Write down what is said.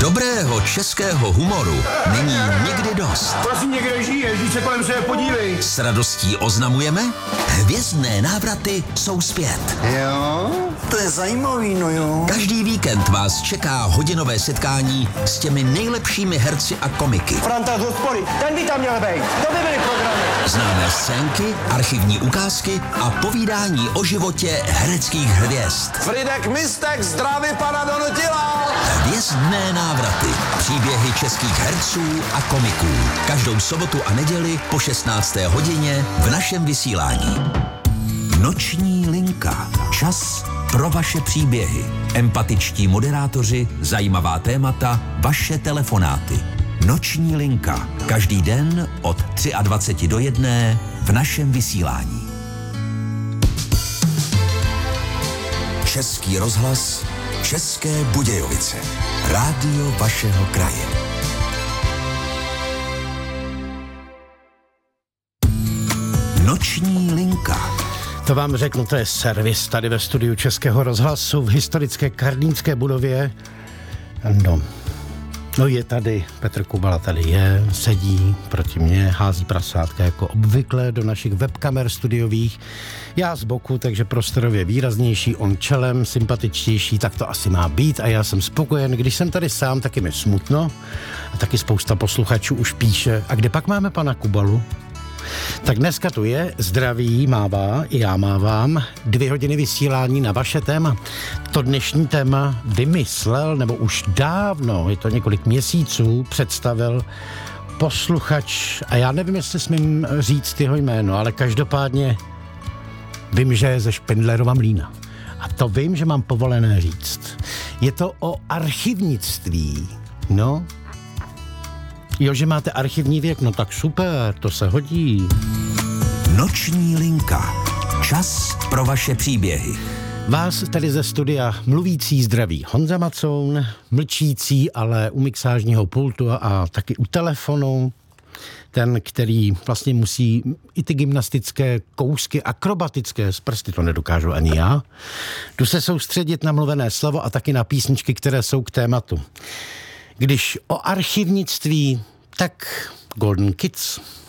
Dobrého českého humoru není nikdy dost. Prosím, někde žiješ, se kolem sebe podívej. S radostí oznamujeme, hvězdné návraty jsou zpět. Jo, to je zajímavý, no jo. Každý víkend vás čeká hodinové setkání s těmi nejlepšími herci a komiky. Franta z hospody, ten by tam měl být, to by byly programy. Známé scénky, archivní ukázky a povídání o životě hereckých hvězd. Fridek Mistek zdraví pana Donutila. Hvězdné návraty. Příběhy českých herců a komiků. Každou sobotu a neděli po 16. hodině v našem vysílání. Noční linka. Čas pro vaše příběhy. Empatičtí moderátoři, zajímavá témata, vaše telefonáty. Noční linka. Každý den od 23 do 1 v našem vysílání. Český rozhlas, České Budějovice. Rádio vašeho kraje. Noční linka. To vám řeknu, to je servis tady ve studiu Českého rozhlasu v historické karlínské budově. No je tady, Petr Kubala tady je, sedí proti mně, hází prasátka jako obvykle do našich webkamer studiových. Já z boku, takže prostorově výraznější, on čelem, sympatičtější, tak to asi má být a já jsem spokojen. Když jsem tady sám, taky mi smutno a taky spousta posluchačů už píše, a kde pak máme pana Kubalu? Tak dneska tu je, zdraví, mává, i já mávám, 2 hodiny vysílání na vaše téma. To dnešní téma vymyslel, nebo už dávno, je to několik měsíců, představil posluchač, a já nevím, jestli smím říct jeho jméno, ale každopádně vím, že je ze Špindlerova Mlýna. A to vím, že mám povolené říct. Je to o archivnictví, no. Jo, že máte archivní věk, no tak super, to se hodí. Noční linka. Čas pro vaše příběhy. Vás tady ze studia mluvící zdraví Honza Macoun, mlčící, ale u mixážního pultu a taky u telefonu. Ten, který vlastně musí i ty gymnastické kousky, akrobatické z prsty, to nedokážu ani já. Jdu se soustředit na mluvené slovo a taky na písničky, které jsou k tématu. Když o archivnictví, tak Golden Kids.